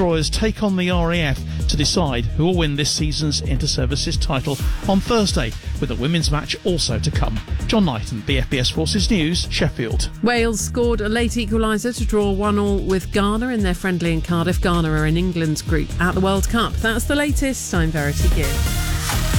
Destroyers take on the RAF to decide who will win this season's Inter-Services title on Thursday, with a women's match also to come. John Knighton, BFBS Forces News, Sheffield. Wales scored a late equaliser to draw 1-1 with Ghana in their friendly in Cardiff. Ghana are in England's group at the World Cup. That's the latest. I'm Verity Gill.